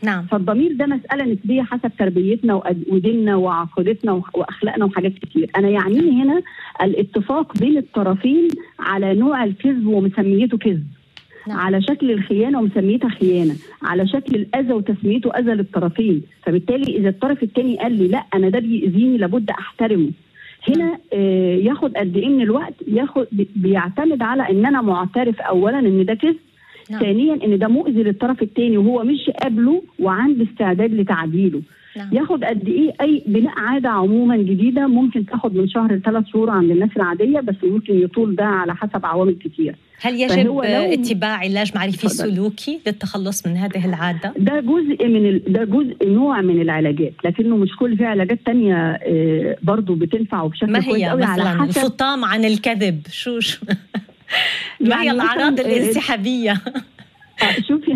نعم. فالضمير ده مسألة نسبية حسب تربيتنا وديننا وعقيدتنا وأخلاقنا وحاجات كتير. أنا يعنيني هنا الاتفاق بين الطرفين على نوع الكذب ومسميته كذب، نعم. على شكل الخيانة ومسميتها خيانة، على شكل الأذى وتسميته أذى للطرفين. فبالتالي إذا الطرف الثاني قال لي لا أنا ده بيأذيني لابد أحترمه، هنا ياخد قد إيه من الوقت؟ بيعتمد على إن أنا معترف أولا إن ده كذب، نعم. ثانيا ان ده مؤذي للطرف الثاني وهو مش قابله وعنده استعداد لتعديله. نعم. ياخد قد ايه؟ اي بناء عاده عموما جديده ممكن تاخد من شهر ل3 شهور عند الناس العاديه، بس ممكن يطول ده على حسب عوامل كتير. هل يجب اتباع علاج معرفي سلوكي للتخلص من هذه العاده؟ ده جزء نوع من العلاجات، لكنه مش كل في علاجات تانية برضو بتنفع وبشكل كويس قوي. على حسب الفطام عن الكذب شو ما هي الأعراض الانسحابية؟ شوفي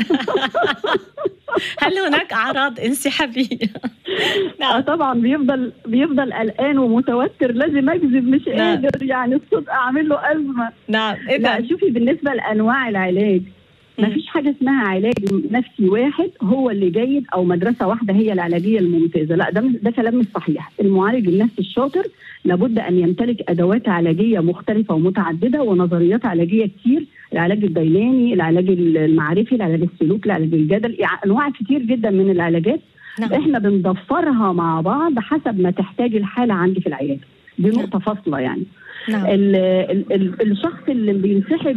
هل هناك أعراض انسحابية؟ نعم. طبعا بيفضل قلقان ومتوتر، لازم أكذب مش قادر، يعني الصدق أعمل له أزمة. نعم. لا شوفي بالنسبة لأنواع العلاج ما فيش حاجة اسمها علاج نفسي واحد هو اللي جيد أو مدرسة واحدة هي العلاجية الممتازة، لا ده كلام مش صحيح. المعالج النفسي الشاطر لابد أن يمتلك أدوات علاجية مختلفة ومتعددة ونظريات علاجية كتير، العلاج الديلاني، العلاج المعرفي، العلاج السلوك، العلاج الجدل، أنواع كتير جدا من العلاجات. نعم. احنا بنضفرها مع بعض حسب ما تحتاج الحالة عندي في العيادة، دي نقطة فاصلة يعني. نعم. الشخص اللي بينسحب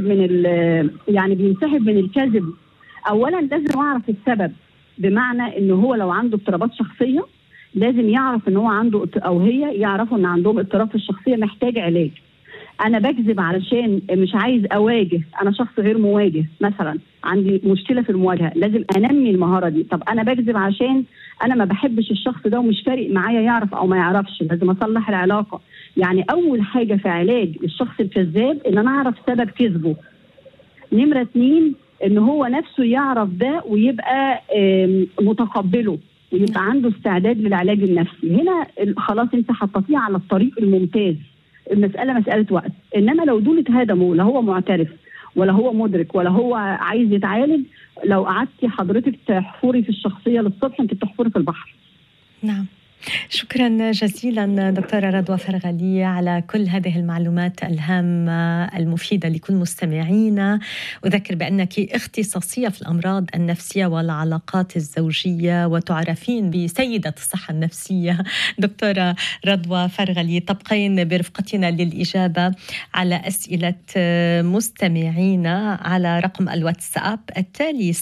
من الكذب اولا لازم اعرف السبب، بمعنى انه هو لو عنده اضطرابات شخصيه لازم يعرف ان هو عنده او هي يعرفوا ان عندهم اضطراب في الشخصيه محتاج علاج. انا بكذب علشان مش عايز اواجه، انا شخص غير مواجه مثلا، عندي مشكله في المواجهه، لازم انمي المهاره دي. طب انا بكذب عشان انا ما بحبش الشخص ده ومش فارق معايا يعرف او ما يعرفش، لازم اصلح العلاقه. يعني اول حاجه في علاج الشخص الكذاب ان انا اعرف سبب كذبه. نمره 2 ان هو نفسه يعرف ده ويبقى متقبله ويبقى عنده استعداد للعلاج النفسي. هنا خلاص انت حطيتيه على الطريق الممتاز. المسألة مسألة وقت. إنما لو دول اتهدموا، لا هو معترف ولا هو مدرك ولا هو عايز يتعالج، لو قعدتي حضرتك تحفري في الشخصية للصبح انت بتحفري في البحر. نعم. شكرا جزيلا دكتورة رضوى فرغلي على كل هذه المعلومات الهامة المفيدة لكل مستمعينا. أذكر بأنك اختصاصية في الأمراض النفسية والعلاقات الزوجية وتعرفين بسيدة الصحة النفسية دكتورة رضوى فرغلي. تبقين برفقتنا للإجابة على أسئلة مستمعينا على رقم الواتساب التالي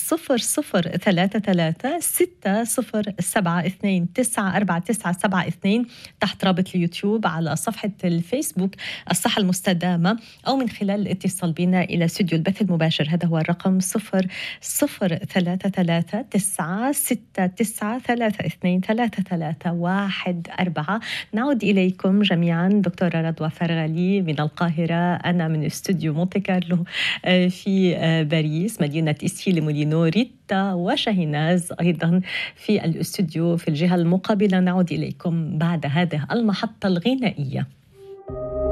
0033 6072 942 تحت رابط اليوتيوب على صفحة الفيسبوك الصحة المستدامة، أو من خلال الاتصال بنا إلى استوديو البث المباشر. هذا هو الرقم 0033 نعود إليكم جميعا. دكتورة رضوى فرغلي من القاهرة، أنا من استوديو مونتي كارلو في باريس مدينة إسفيل مولينو، ريتا وشاهيناز أيضا في الاستوديو في الجهة المقابلة. نعود إليكم بعد هذه المحطة الغنائية.